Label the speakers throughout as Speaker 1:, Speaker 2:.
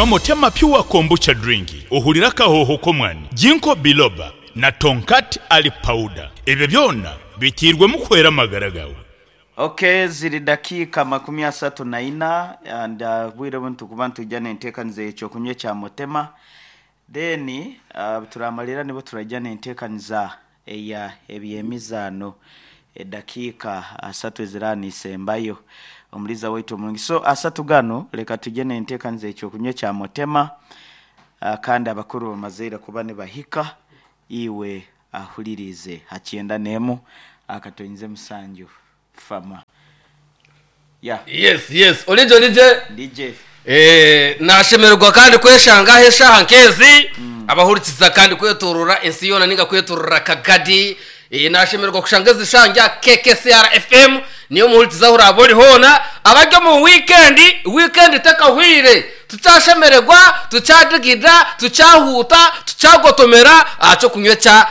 Speaker 1: no Motema Pure kombucha drinki uhulira kahoho komwani Ginkgo biloba na tonkat ali powder ebyo byonna bitirwe mu kwera magaragawo.
Speaker 2: Okay, ziri dakika 34 and bwire buntu kubantu jana entekanize echo kunywe kya Motema then turamalira nibo turajana entekaniza eya ebyemizano dakika 3 zirani sembayo omuliza waitu mulungi. So asatu gano leka tujene entekanize echo kunywe kya Motema kandi abakuru bamazeera kuba ne bahika iwe ahulirize hakienda nemu akatonyize musanju fama. Yeah.
Speaker 3: Yes. Olijo
Speaker 2: DJ.
Speaker 3: Nashemerwa kandi kweshanga hesha hankezi abahurikiza kandi kwetorora ensi yona ninga kwetorora kagadi. Nashemerwa kushangeza shanja KKCR FM niyo muhurikiza hura bori hona abajya mu weekend takahwire tutashemerwa tucadigida tucahuta tucagotomera aco kunywe cha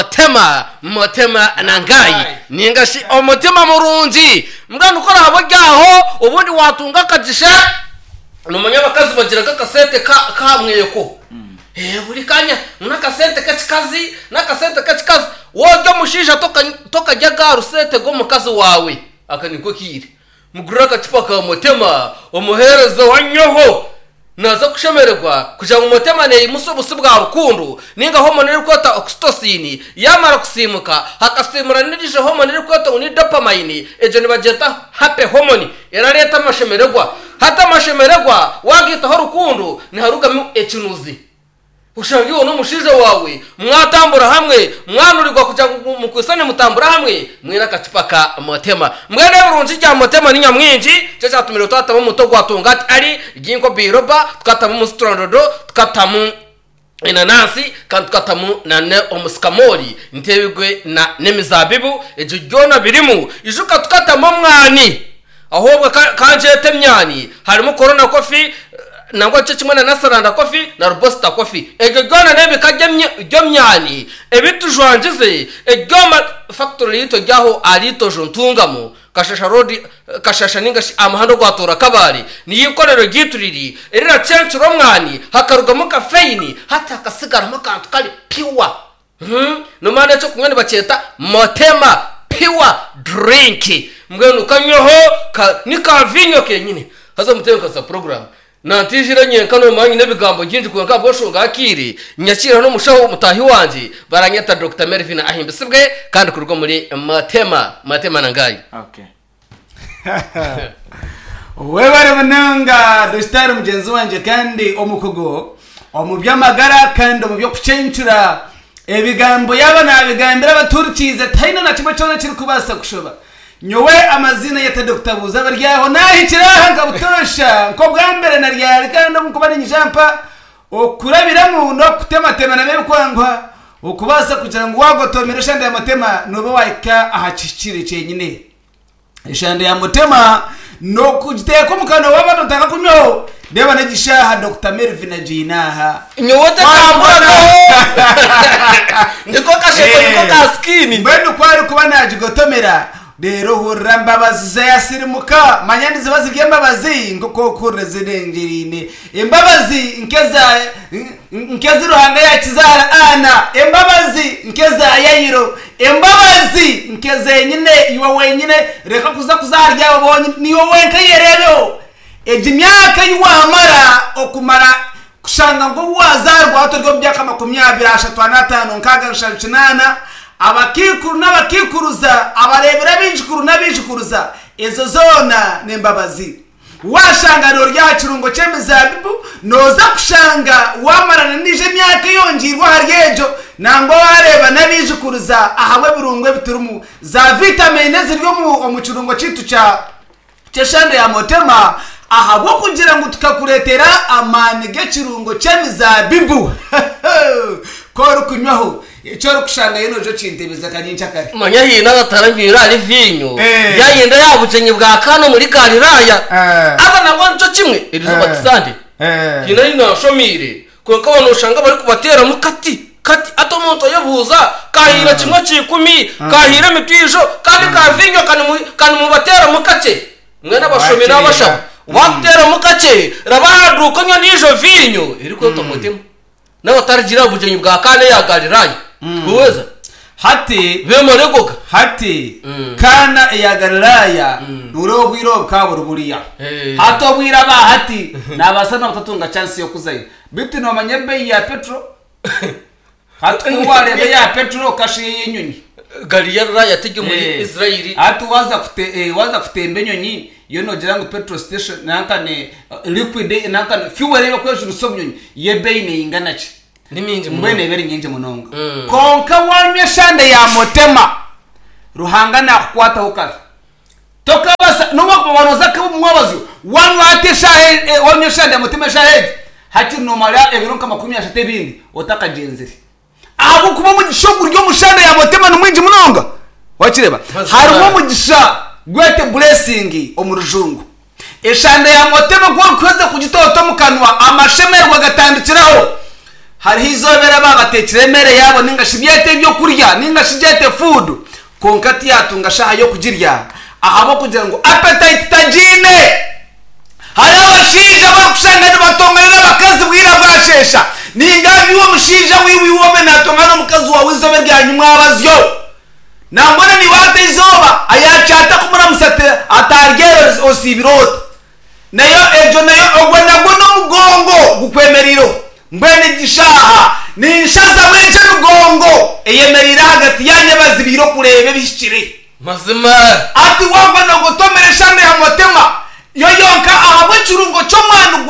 Speaker 3: Motema nangayi ninga shi Motema murungi mbwa nukora abajyaho ubundi watunga kajisha numanya bakazi bagira kasete kamweko buri kanya unakasente kachikazi nakasente kachikazi wojo mushisha toka jaga rusete go mukazi wawe akaniko kiri mugura kacupa ka Motema umuherezo wanyoho naza kushemererwa kuja mu Motema ne musobusu bwa rukundo ninga hormone iri kwata oxytocin yamara kusimuka hakasimura nirije hormone iri kwata uni dopamine ejo nibageta happy hormone erareta amashemererwa hata amashemererwa wagita ho rukundo ni harugamo ekinuzi ushangiye no mushije wawe mwatambura hamwe mwanurirwa kuja mu kwisane mutambura hamwe mwina kacupa ka Motema mwene burunzi rya Motema ni nyamwinji cyo tumire twatamo muto gwatunga ari Ginkgo biloba tukatamu musitrondodo tukatamu inanasi kandi tukatamu na omuskamoli ntebigwe na nemizabibu ejo jona birimu ijuka tukatamu mwani ahobwa kanjete myani harimo corona coffee nangwa cyo kimwe na Nasaranda coffee na Robusta coffee ejo jona nebe kajyamye myani ebitujwangize egoma factory yito jyaho alito jontungamo kashasha road kashasha ninga amahando gwatora kabari niyikorero gituriri erira cyencuro mwani hakarugamo kafeini hata kasigara makantu kali pure no mane cyo kumwe baceta Motema Pure drink mbwe nukanyoho ni kavinyo kenyine haza muteka za program nantijira nyenkano manyi nebigambo ginji kuyanka boshunga akiri nyakira no mushaho mutahi wanje baranyeta Dr. Melvin ahimbisibwe kandi kurwo muri Motema nangayi.
Speaker 4: Okay. Webare mananga dostar mugenzi wanje kandi omukugo omubyamagara kandi omubyo kucencura ebigambo yabana abigambira baturikize taino na kimwe cyona kiri kubasa kushoba nyowe amazina yete Dr. Buza baryaho nahikira nga butosha nko bwambere na ryari kandi mukubana nyijampa okurabira mu no kutematema na bebe kwangwa ukubasa kugira ngo wagotomera shande ya Motema nobo waika ahacicire cyenyine ishande ya Motema no kujiteko mukano wabado taka kunyo deba negishaha Dr. Melvin ajinaha
Speaker 3: nyowote kambona ndiko kasheko ndiko kaskini
Speaker 4: mbendo kwari kubana ajigotomera rero hurambabazi yasirimuka manyandize bazigiye mbabazi ngoko kurezerengirine imbabazi nkeza ruhanga yakizara ana imbabazi nkeza yayiro imbabazi nkeza nyine iwe wenyine reka kuzarya babonye niwe wenka yerero ejimyaka yiwamara okumara kushanga ngo wazarwa atoryo byaka 23 nkaga 8 abakikuru n'abakikuruza abarebera bijikuru n'abijikuruza ezo zona nembabazi washanganiro rya kirungo cy'emizabibu noza kushanga wamarana nije myaka yongirwa haryejo nango wareba n'abijikuruza ahawe birungwe biturumu za vitamine ziryo mu kirungo citu cyeshande ya Motema ahabo kugira ngo tukakuretera amanige kirungo cy'emizabibu koru kunywaho icyo kushanga yino jo cintebeza kanyinca kare
Speaker 3: manya hina batarangira ari vinyo yayenda yabucenye bwa kano muri Galilaya aba nango nco kimwe irizo batisande hina ina shomire ko kabano ushanga bari kubatera mukati atomonto yabuza kahira kimwe cikumi kahira mitijo kandi ka vinyo kandi mu batera mukace mwana bashomira abasha wakutera mukace rabaduka nyo nijo vinyo iri kweta mutima nawe tarigira ubujenyi bwa kane ya Galilaya kuweza
Speaker 4: hati
Speaker 3: bemoregoka
Speaker 4: hati kana ya Galilaya nuro bwiro kaburu buriya hato bwira ba hati nabasana batatunga chance yo kuzayo bitu no manyebe ya petro hati warebe ya petro kashiye yenyoni
Speaker 3: Galilaya tege muri Israeli
Speaker 4: hati waza kutembe nyoni yono jirango petrol station nankane liquid nankane fuel yo kwejuru somnyoni yebeine inganachi
Speaker 3: niminje
Speaker 4: mbene beri nyinje munonga konka wamye shande ya motema ruhangana kwata ukara toka basa nuko kubanoza ko mwabazo wanu atesha wamye shande ya motema shahedi hati no mara ebironka 30 bindi otaka jenzeri abo kuba mu gishogo ryo mushande ya motema numwinje munonga wakireba harimo mu gisha gwete blessing omurujungu eshande ya motema kwa kweza kugitoto mukanwa amashemerwa gatandikiraho hari hizobera babatekire mere yabo ninga shibyete byo kurya ninga shijete food konkati yatunga shaha yo kugirya ahabo kugira ngo appetite tajine hari abashinja bakushanga batongana bakazi bwira bwashesha ninga biwo mushinja wiwi wome natongana mukazi wawe izobe ryanyuma abazyo nambona ni wate izoba ayachata kumura musate atargero osibirota nayo ejo nayo ogwana gono mugongo gukwemeriro mbene gishaha ni nshaza mwenje mugongo eyemerira hagati yanye bazibiro kurebe bishikire
Speaker 3: mazima
Speaker 4: ati wamba no gutomera shande ya motema yoyonka ahabwe kirungo cyo mwana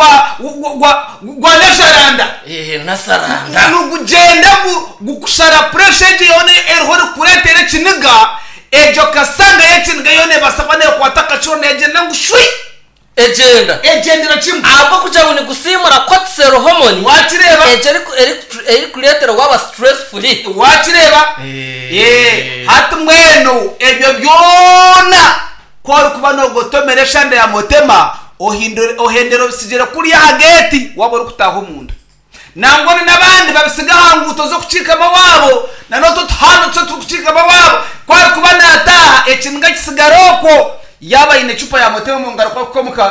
Speaker 4: gwa nasharanda
Speaker 3: nasaranda
Speaker 4: nugugenda gukushara pressure yone erhore kuretere kiniga ejo kasanga yekiniga yone basabane kwataka chone yagenda ngushwi egendera chimbu
Speaker 3: abo kujabu ni gusimura kotsero hormone
Speaker 4: wakireba
Speaker 3: eri kuletera waba stress free
Speaker 4: wakireba hati mweno ebyo byona kwa kuba no gotomera shande ya motema ohendero sigera kuri ya hageti wabora kutaho munda nangone nabandi babisiga hanguto zo kucika bawabo nanoto hano cyo kucika bawabo kwa kuba nataha ekinga kisigaroko yaba ine chupa ya motema mungara kwa komuka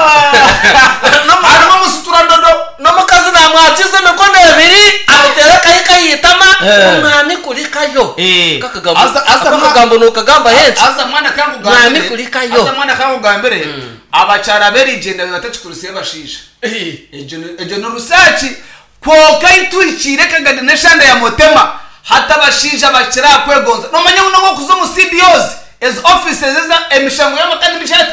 Speaker 4: harimo musutura ndodo
Speaker 3: no mukazi na mwachize mikono ebiri amutereka yitama umwami kulikayo kakagambo no kagamba henshi
Speaker 4: aza mwana kangu gambere
Speaker 3: umwami kulikayo
Speaker 4: aza mwana kangu gambere abacara beri genda batachikurusiye bashisha ejo no rusachi ko kaitwikire kagade neshanda ya motema hata bashisha bakira kwegonza no manya uno kuzo mu CDOs as offices za emishango yamakani mishati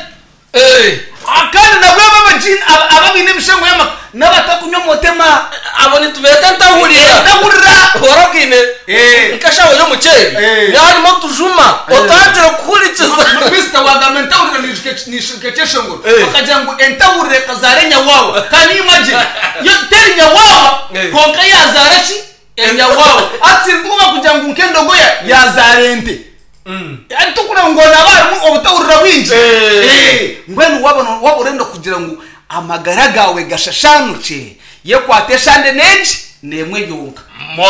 Speaker 4: akana nabwo babajin ababine emishango yamak nabatakunywa motema
Speaker 3: abone tubeta ntahurira horokine nkashawo yo muceri yani mo tujuma otanjira kuhurikiza
Speaker 4: Mr. Wagamenta urira nishikecheshongo akajangu entahurire kazarenya wawo kani imagine yo terinya wawo konka yazarachi enya wawo ati nguma kujangu nkendo goya yazarente tukuna ngona abantu obutawurira winje ngwenu wabonendo kugira ngo amagara gawe gashashanuke ye kwateshande neji nemwe yunga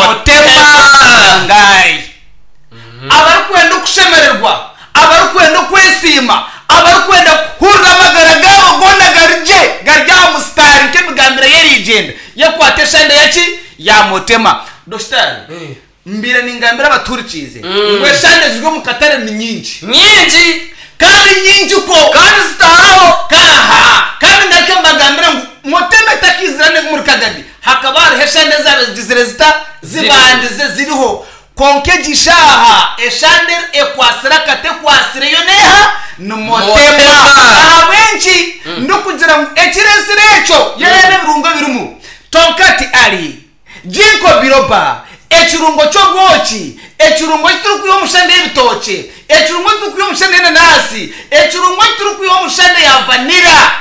Speaker 4: motema ngai abarikwenda kushemererwa abarikwenda kwesima abarikwenda kurra amagara gawe gona garya mustari kemigambira yerijenda ye kwateshande yaki ya motema dostari mbira ningambira abaturikize ngwe shande zirwo mu katare ni nyinji kandi nyinji ko
Speaker 3: kandi zitaho
Speaker 4: kandi ndake mbagambira ngo moteme takizirane muri kagadi hakabara heshande zabe zizirezita zibandize ziriho konke gishaha eshande ekwasira kate kwasire yoneha no motema abenchi ndukugira ngo ekiresire echo yene birungo birimu tonkati ali jinko biroba ekirungo cyo goki ekirungo kiturukuyo mushande y'ibitoke ekirungo kiturukuyo mushande y'inanasi ekirungo kiturukuyo mushande ya vanilla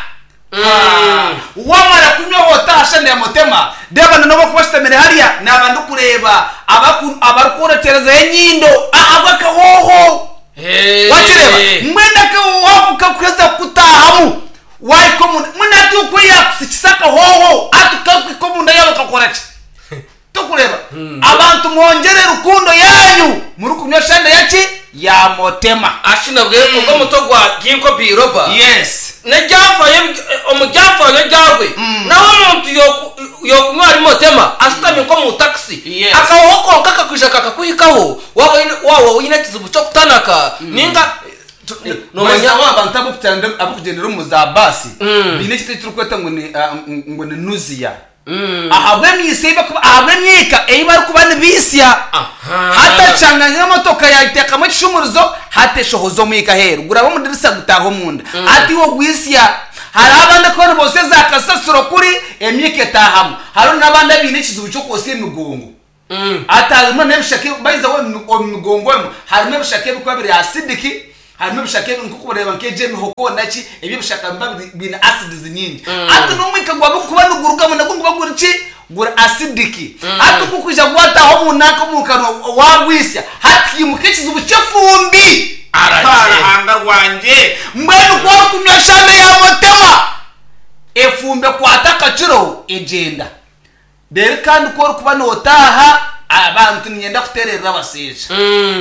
Speaker 4: wamara kunywa hota shande ya motema deba nabo kubastemere hariya nabandu kureba abarukoretereza y'inyindo abaka hoho wakireba mwenda ka hoho kakweza kutahamu wayiko munati ukwiya kusikisaka hoho atukako munda yabo kakorachi tukureba abantu mwongere rukundo yanyu muri kunywa shande yaki ya motema
Speaker 3: ashina bwe ubwo mutogwa ginko biroba
Speaker 4: yes
Speaker 3: nejyafaye omujyafaye jyawe naho umuntu yo kunywa motema asitamye ko mu taxi akaho konka kakwisha kakakuhikaho wawo winetiza buco kutanaka ninga
Speaker 4: no manya abantu abukutanda abukugendera mu za basi bine kitiri kweta ngo ni nuzia ahabwe mwisiba kuba ahabwe mwika bari kubana bisya hata changanya motoka yateka mu cyumuruzo hate shohozo mwika heru gurabo mudirisa gutaho munda ati wo gwisya hari abandi ko bose zakasasuro kuri emyike tahamu hari nabandi bine kizubu cyo kose migongo atarimo nebishake bayiza wo migongo hari nebishake bikabiri acidiki harimo bishake nko kureba nkeje mihoko naki ebyo bishaka bina acids nyingi ati no mwika gwa kuba nuguruka mu nagungu guriki gura acidiki ati kukuja gwata ho munaka mukano wagwisya hati mukekizubu cyefumbi arahanga rwanje mbenu kwa kumyashane ya motema efumbe kwata kaciro egenda dere kandi ko kuba notaha abantu nyenda kuterera abasija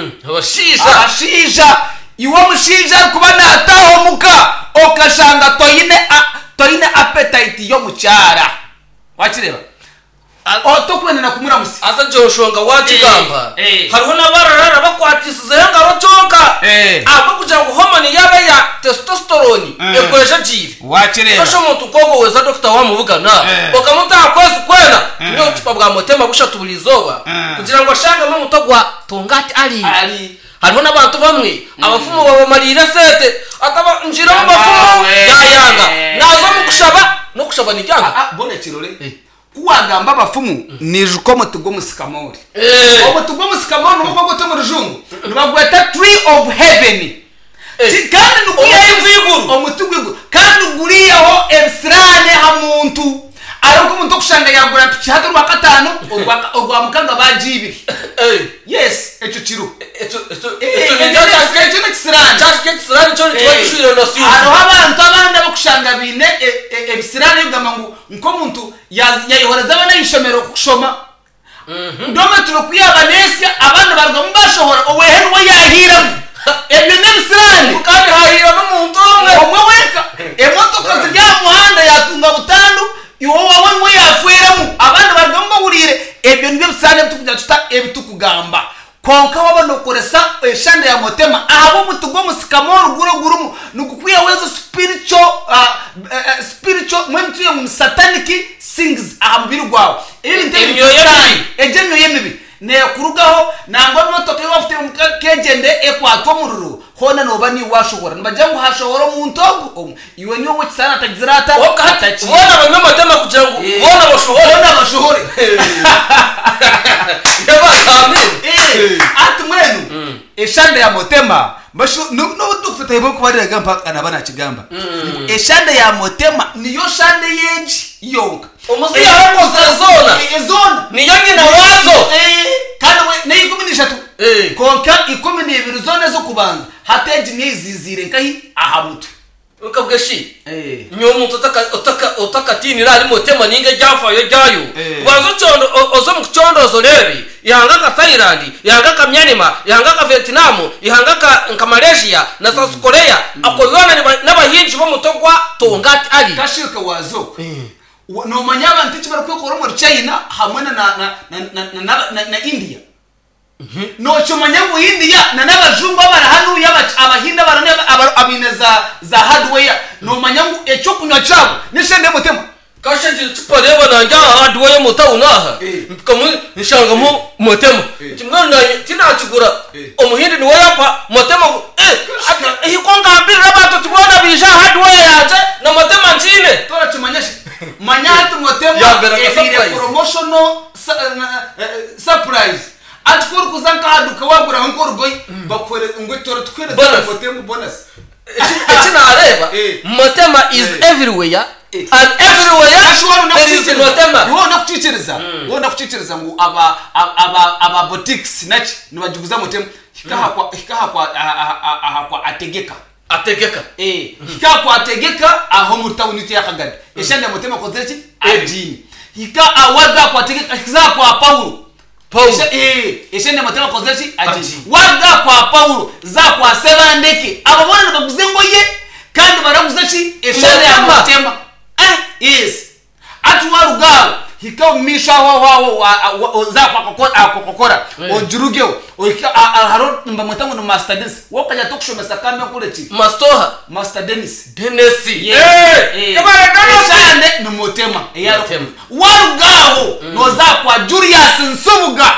Speaker 4: abasija iwo mushinja kuba nataho muka okashanga toyine appetite yo mucyara wakireba otokwene na kumuramusi
Speaker 3: asa joshonga wakigamba hariho nabarara bakwatisize ngaro conka abo kugira ngo hormone yabe ya testosterone ekweje jiri
Speaker 4: wakireba
Speaker 3: kasho muntu kogo weza doctor wa mubugana okamuta akwezi kwena niyo cupa bwa motema bushatubulizoba kugira ngo ashanga mu mutogwa tongati ali hariho n'abantu bamwe abafumu babamarira sete ataba njira mu bafumu yayanga nazo mu kushaba no kushaba ni cyanga
Speaker 4: bone kirore kuwagamba abafumu nijuko mutugo musikamori omutugo musikamori nuko gote mu rujungu nibagweta tree of heaven kandi nuguyiguru omutugwigu kandi nuguriyeho emsirane ha muntu ariko umuntu kushanga yagura piki rwa gatanu urwa mukanga bajibi yes echo chiru echo kisirani cyo twishurira no siyo aro abantu abandi bakushanga bine ebisirani yugama ngo nko muntu yayihoreza abana yishomero kushoma ndome turokuyaba nesya abantu barwa mbashohora owehe no yahira ebyo nebisirani kandi hahira n'umuntu omwe weka emotoka zijya muhanda yatunga butandu iwo wawe yafuiremu abandi bagomba urire ebyo nibyo bisane tukujya tuta ebitukugamba konka wabano koresa eshande ya motema abo mutugo musikamoro gurumu nukukwiye wezo spiritual mwentu yo satanic things ahabiru gwawo ejenyo yemibi ne kurugaho nangwa motoka yo afite kegende ekwatwa mururu hona nobani washohora nbajangu hashohora mu ntogo iwe niyo wo kisana tagizirata
Speaker 3: okatachi wona bamwe motema kugira ngo wona bashohore
Speaker 4: ati mwenu eshande ya motema basho no dukufata ibo kubarira gamba anabana kigamba eshande ya motema niyo shande yeji yonka
Speaker 3: umusi yako zona niyo nyina wazo
Speaker 4: kandi we neyikuminisha tu konka 12 zone zo kubanza hateji nizizire nkahi ahabutu
Speaker 3: ukabweshi nyo muntu otaka tini rali motema ninge jafayo jayo wazo chondo ozo mkuchondozo lebi yanga ka Thailand yanga ka Myanmar yanga ka Vietnam yanga ka Malaysia na South Korea akoyona n'abahinji bo mutogwa tongati ali
Speaker 4: kashika wazo no manyaba ntichi bari kwekora mu China hamwe na India no chomanya mu India na n'abajumba barahanu abahinda barane abine za hardware no manyangu echo kunywa cyabo nishende mutema
Speaker 3: kashe tupareba nanja hardware mutawunaha kamu nshangamo mutema kimwana tinachigura omuhindi ni wayapa mutema hikongambira abantu tubona bija hardware yaje na mutema ntine
Speaker 4: tora chumanyashe manyatu mutema promotional surprise atkuru kuzanka haduka wagura nkoro goyi bakwere ngwetora twere mutema bonus
Speaker 3: Echina areba motema is everywhere and everywhere there is motema
Speaker 4: wona kuchichereza ngo aba boutiques nachi nibajuguza motema hikaha kwa ategeka hikaha kwa ategeka aho mutawuniti yakagadi eshande motema kozechi ajini hika awaga kwa ategeka hiza kwa Paulo eshende motema kozechi aji waga kwa Paulo za kwa Sevandeke ababona baguzengo ye kandi baraguze ki eshane ya Motema yes ati warugaho hikaumisha wao za kokora ojurugeo haro mbamwetango no Master Dennis wakaja tokushomesa kamwe kule chi Master Dennis eshane no Motema warugaho no za kwa Julius Nsubuga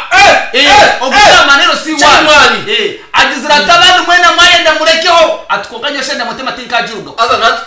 Speaker 4: obuza manero si wani ajizira tabandi mwena mayenda murekeho atukokanya shenda Motema tinkajuruga
Speaker 3: aza nati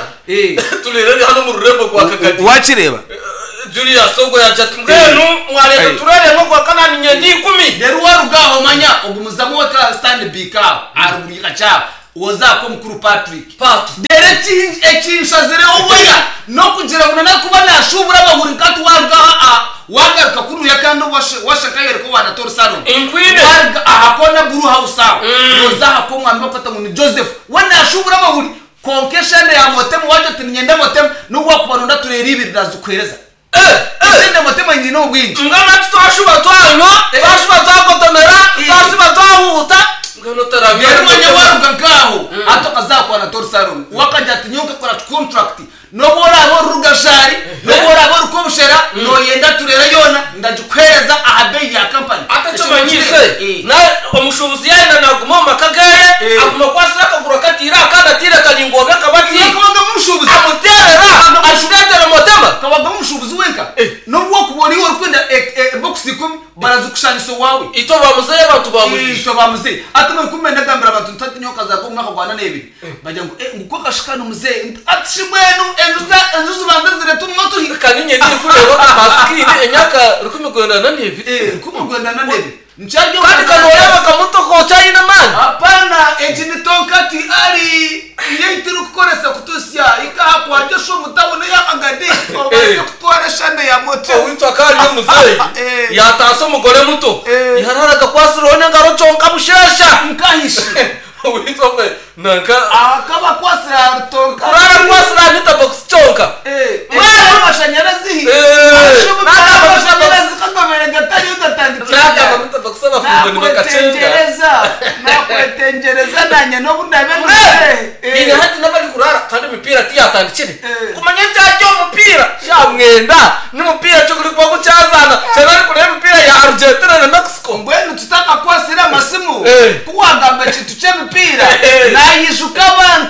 Speaker 3: tulera hano mu rurembo kwa Kagadi
Speaker 4: wachireba
Speaker 3: Julius Sogo ya Jatmgenu mwareka turere ngo kwa kanani nyedi 10
Speaker 4: deru warugaho manya ogumuzamu wa stand bika arubika cha woza ko mukuru Patrick dere ekinshazire oboya no kugira ngo nakubana ashubura bahuri katu warugaho wagaruka kuri yakando washakayere ko wana tor salon
Speaker 3: inkwine
Speaker 4: ahakona buru house woza ko mwambe ko tamu ni Joseph wana ashubura bahuri konkeshane ya Motema waje tinyenda Motema nubwo kubanunda turera ibirira zukwereza Sende Motema nyino bwinji
Speaker 3: ngana twashuba twanywa twashuba twakotomera twashuba twahuta ngano taramye
Speaker 4: manya waruga ngaho atoka zako na tor salon wakaja tinyuka kwa contract no bora abo rugashari no bora abo rukobushera no yenda turera yona ndajukwereza ahabe ya company
Speaker 3: atacomanyise na omushubuzi yenda naguma makagere aguma kwasaka kurakatira kada tira kalingoga kabati
Speaker 4: kabaga mushubuzi
Speaker 3: amuterera ashudetera Motema
Speaker 4: kabaga mushubuzi wenka no bwo kubori wori kwenda box 10 barazukushaniso wawe
Speaker 3: ito bamuzaye abantu bamuye
Speaker 4: ito bamuzaye atuma kumenda gambira abantu tatinyoka za kumaka kwana nebi bajya ngo ngukoka shikano muzaye atishimwenu enzuzu bandazire tumoto
Speaker 3: kaninye ndi kureba paskini enyaka rukumigwenda nanebi
Speaker 4: rukumigwenda nanebi mcharjo
Speaker 3: kandi kanora bakamuto ko cyayina man
Speaker 4: hapana ejini tonkati ari yentiru kukoresa kutusia ikahakwa josho mutabone yakagadi obase kutwara shande ya Motema
Speaker 3: witwa kali yo muzaye yataso mugore muto yararaga kwasirone ngaro chonka mushesha
Speaker 4: mkahishi
Speaker 3: witwa nanka
Speaker 4: akaba kwasira tonka
Speaker 3: kurara kwasira nita box chonka
Speaker 4: mwana mashanyarazi mashanyarazi kagomere gatari udatandikira
Speaker 3: nita box bafungo ni bakachenga
Speaker 4: nakwetengereza nanye no bundabe
Speaker 3: ine hati nabali kurara kandi mipira tiyatandikire kumanya cyajyo mupira shamwenda ni mupira cyo kuri kwa kucyazana cyane kuri mipira ya Argentina na Mexico
Speaker 4: mbwenu tutaka kwasira masimu kuwagamba kitu cy'emipira nayishuka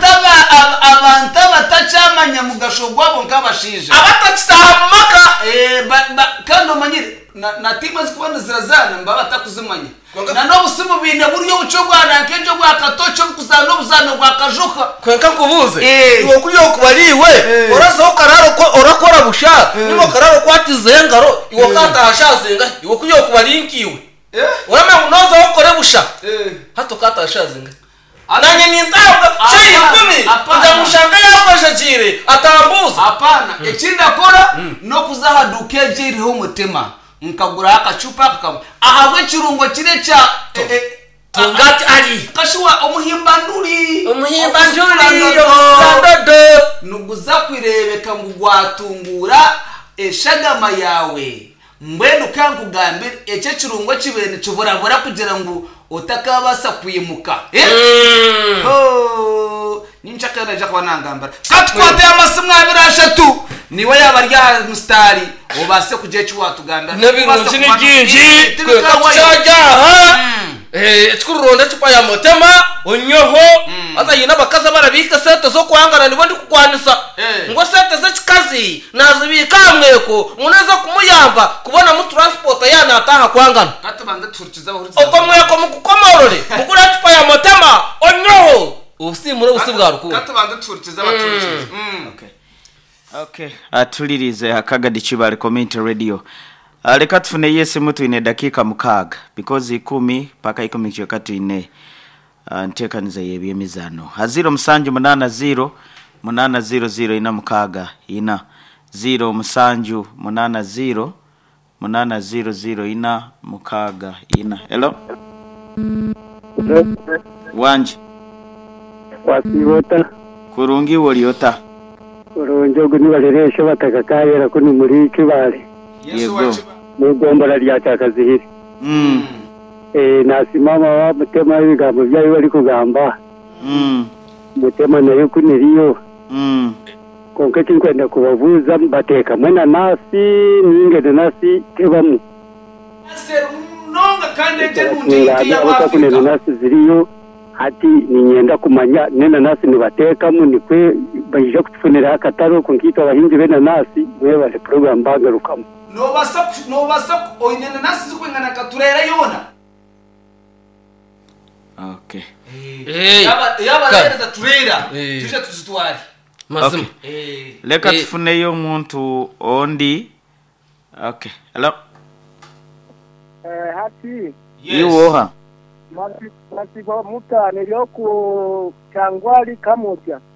Speaker 4: abantu batacamanya mugashogwabo nk'abashije
Speaker 3: abatakitahamaka
Speaker 4: kandi manyire na timu zikubona zirazana mbaba batakuzimanya na no busimu binde buryo bucogwana kenjo gwa katocho kuzana ubuzano gwa kajuka
Speaker 3: kwenka kubuze iwo kuyo kubaliwe orazo kararo ko orakora busha nimo kararo kwatize ngaro iwo kata hashazenga iwo kuyo kubalinkiwe urame unozo okore busha hato kata hashazenga ananye nintaga cyayi 10 ndamushanga yakoshajire atambuza
Speaker 4: hapana ekinda kora no kuzahaduke jiriho Motema nkagura akacupa kakam ahabwe kirungo kire cha
Speaker 3: tongati ali
Speaker 4: kashuwa omuhimbanduri
Speaker 3: yosandodo
Speaker 4: nuguza kwirebeka ngugwatungura eshagama yawe mbwenu kankugambira ece kirungo kibene kiburabura kugira ngo utakabasa kwimuka nimchakana jakwa nangambara katwate amasimu abirashatu niwe yabarya mustari obase kujechu watuganda
Speaker 3: nabirunzi ni byinji kwakacyaha ekuronda chupa ya Motema onyoho aza yina bakaza barabika sete zo kwangana nibo ndi kukwanisa ngo sete za chikazi nazibika mweko muneza kumuyamba kubona mu transport yana ataha kwangana
Speaker 4: katubanda turkiza bahuriza
Speaker 3: oko mweko mukukomorore mukura chupa ya Motema onyoho usimure usibwa rukuba
Speaker 4: katubanda turkiza baturkiza
Speaker 2: okay atulirize Akagadi Kibale Community Radio leka tufune yese mutu ine dakika mukaga because 10 paka 10 chokatu ine ntekaniza yebye mizano haziro musanju 80 800 ina mukaga ina 0 musanju 80 800 ina mukaga ina hello wanje
Speaker 5: wasibota
Speaker 2: kurungi woliota
Speaker 5: uronjogo nibareresha batakakayera kuni muri Kibale
Speaker 2: yego
Speaker 5: mugombora lya cyakazihiri nasimama wa Motema ibigambo byayo bari kugamba Mutema nayo kuniriyo konke kinkwenda kubavuza bateka mwena nasi n'ingene nasi tebamwe
Speaker 4: nonga kandi eje n'unditi y'Afrika
Speaker 5: nasi ziriyo hati ninyenda kumanya nena nasi nibatekamu nikwe bayije kutufunira akataro kunkita abahinzi bena nasi mwe bale program bagarukamo
Speaker 4: no basa oinena nasi zikwengana katurera yona.
Speaker 2: Okay.
Speaker 4: Yaba lereza turera tuje tuzitwari
Speaker 3: mazima.
Speaker 2: Leka tufuneyo muntu ondi. Okay. Hello.
Speaker 6: Hati
Speaker 2: Iwoha.
Speaker 6: Masiba mutane ryo ku Kangwali Kamoja.